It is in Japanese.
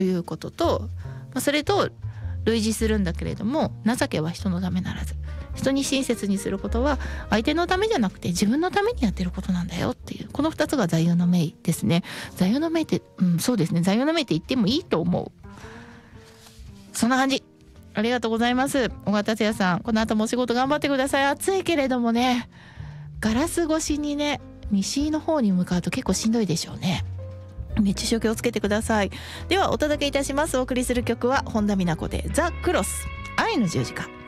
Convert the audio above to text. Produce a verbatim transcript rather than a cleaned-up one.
ということと、まあ、それと類似するんだけれども、情けは人のためならず、人に親切にすることは相手のためじゃなくて自分のためにやってることなんだよっていう、このふたつが座右の銘ですね。座右の銘って、うん、そうですね、座右の銘って言ってもいいと思う。そんな感じ。ありがとうございます。小川達也さん、この後もお仕事頑張ってください。暑いけれどもね、ガラス越しにね、西の方に向かうと結構しんどいでしょうね。熱中症気をつけてください。ではお届けいたします。お送りする曲は本田美奈子でザ・クロス、愛の十字架。